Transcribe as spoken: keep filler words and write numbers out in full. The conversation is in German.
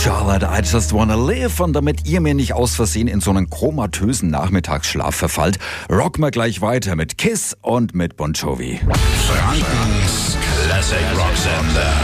Charlotte, I Just Wanna Live. Und damit ihr mir nicht aus Versehen in so einen komatösen Nachmittagsschlaf verfallt, rocken wir gleich weiter mit Kiss und mit Bon Jovi. Frankens Classic Rock Sender.